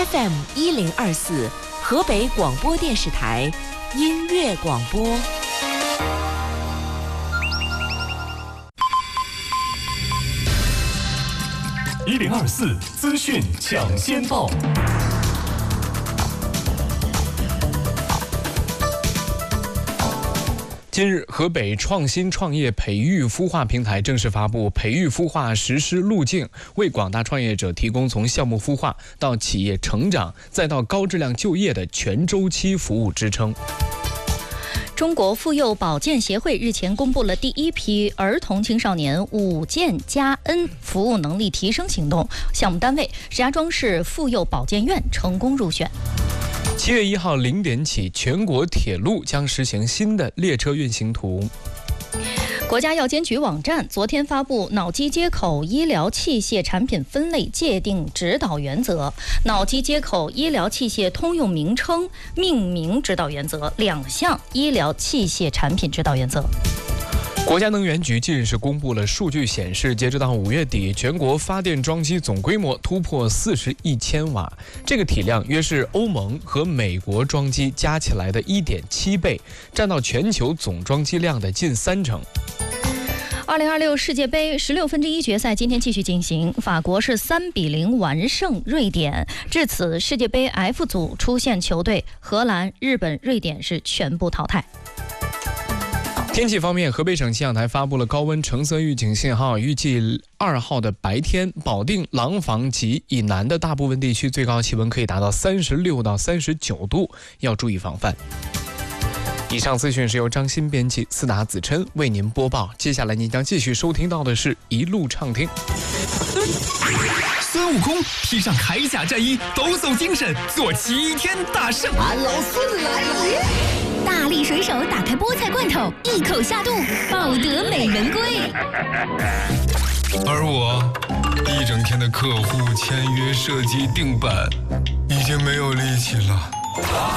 FM1024，河北广播电视台音乐广播。 1024资讯抢先报。近日，河北创新创业培育孵化平台正式发布培育孵化实施路径，为广大创业者提供从项目孵化到企业成长再到高质量就业的全周期服务支撑。 中国妇幼保健协会日前公布了第一批儿童青少年5健加 N 服务能力提升行动，项目单位石家庄市妇幼保健院成功入选。 7月1号0点起，全国铁路将实行新的列车运行图。 国家药监局网站昨天发布脑机接口医疗器械产品分类界定指导原则、脑机接口医疗器械通用名称命名指导原则2项医疗器械产品指导原则。 国家能源局近日是公布了数据显示，截止到5月底，全国发电装机总规模突破40亿千瓦，这个体量约是欧盟和美国装机加起来的1.7倍，占到全球总装机量的近30%。 2026世界杯16分之一决赛今天继续进行，法国是3-0完胜瑞典，至此世界杯 F 组出现球队荷兰、日本、瑞典是全部淘汰。 天气方面，河北省气象台发布了高温橙色预警信号，预计2号的白天，保定、廊坊及以南的大部分地区最高气温可以达到36到39度，要注意防范。以上资讯是由张鑫编辑，思达子琛为您播报。接下来您将继续收听到的是一路畅听。 孙悟空披上铠甲战衣，抖擞精神，做齐天大圣。 俺老孙来了！ 大力水手打开菠菜罐头，一口下肚，抱得美人归。 而我一整天的客户签约、设计、定版，已经没有力气了。